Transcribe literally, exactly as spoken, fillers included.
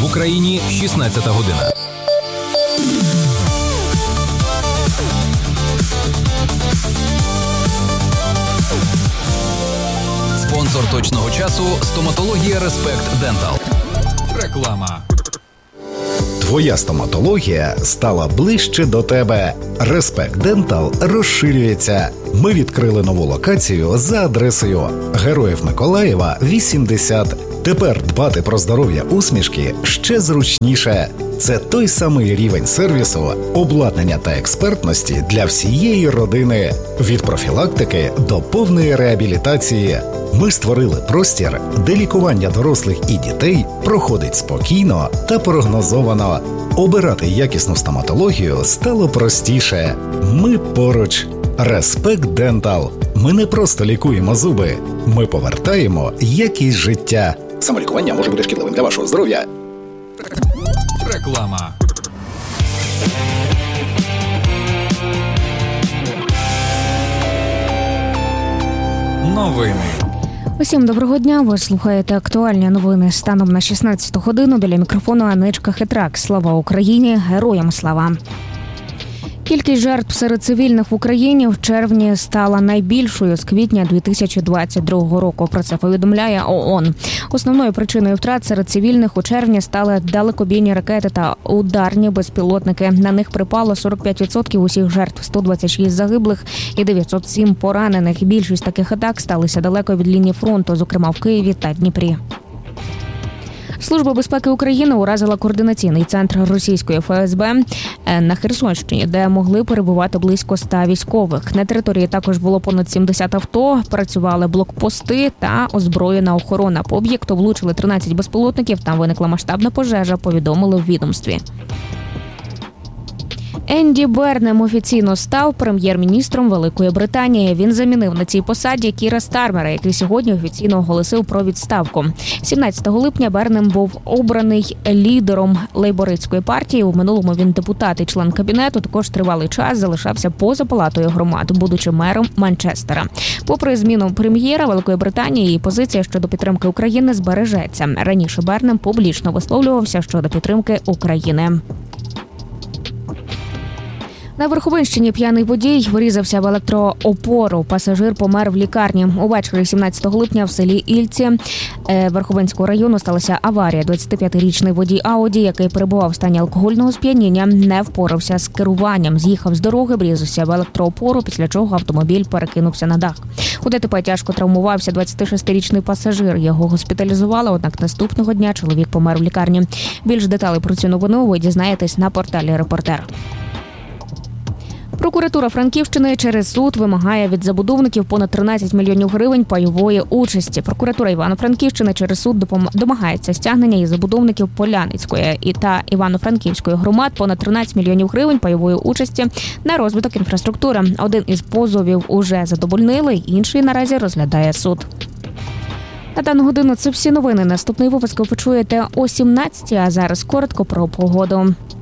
Україні шістнадцята година. Спонсор точного часу – стоматологія Респект Дентал. Реклама. Твоя стоматологія стала ближче до тебе. Респект Дентал розширюється. Ми відкрили нову локацію за адресою Героїв Миколаєва, вісімдесят. Тепер дбати про здоров'я усмішки ще зручніше. Це той самий рівень сервісу, обладнання та експертності для всієї родини. Від профілактики до повної реабілітації. Ми створили простір, де лікування дорослих і дітей проходить спокійно та прогнозовано. Обирати якісну стоматологію стало простіше. Ми поруч. Респект Дентал. Ми не просто лікуємо зуби. Ми повертаємо якість життя. Самолікування може бути шкідливим для вашого здоров'я. Реклама. Новини. Усім доброго дня. Ви слухаєте актуальні новини станом на шістнадцяту годину. Біля мікрофону Анечка Хитрак. Слава Україні! Героям слава! Кількість жертв серед цивільних в Україні в червні стала найбільшою з квітня дві тисячі двадцять другого року. Про це повідомляє ООН. Основною причиною втрат серед цивільних у червні стали далекобійні ракети та ударні безпілотники. На них припало сорок п'ять відсотків усіх жертв, сто двадцять шість загиблих і дев'ятсот сім поранених. Більшість таких атак сталися далеко від лінії фронту, зокрема в Києві та Дніпрі. Служба безпеки України уразила координаційний центр російської еф ес бе на Херсонщині, де могли перебувати близько ста військових. На території також було понад сімдесят авто, працювали блокпости та озброєна охорона. По об'єкту влучили тринадцять безпілотників, там виникла масштабна пожежа, повідомили в відомстві. Енді Бернем офіційно став прем'єр-міністром Великої Британії. Він замінив на цій посаді Кіра Стармера, який сьогодні офіційно оголосив про відставку. сімнадцятого липня Бернем був обраний лідером лейбористської партії. У минулому він депутат і член кабінету. Також тривалий час залишався поза палатою громад, будучи мером Манчестера. Попри зміну прем'єра Великої Британії, її позиція щодо підтримки України збережеться. Раніше Бернем публічно висловлювався щодо підтримки України. На Верховинщині п'яний водій врізався в електроопору. Пасажир помер в лікарні. Увечері сімнадцятого липня в селі Ільці Верховинського району сталася аварія. двадцятип'ятирічний водій Ауді, який перебував в стані алкогольного сп'яніння, не впорався з керуванням. З'їхав з дороги, врізався в електроопору, після чого автомобіль перекинувся на дах. У ДТП тяжко травмувався двадцятишестирічний пасажир. Його госпіталізували, однак наступного дня чоловік помер в лікарні. Більш деталей про цю новину ви дізнаєтесь на порталі «Репортер». Прокуратура Франківщини через суд вимагає від забудовників понад тринадцять мільйонів гривень пайової участі. Прокуратура Івано-Франківщини через суд домагається стягнення із забудовників Поляницької і та Івано-Франківської громад понад тринадцять мільйонів гривень пайової участі на розвиток інфраструктури. Один із позовів уже задовольнили, інший наразі розглядає суд. На дану годину це всі новини. Наступний випуск ви почуєте о сімнадцятій, а зараз коротко про погоду.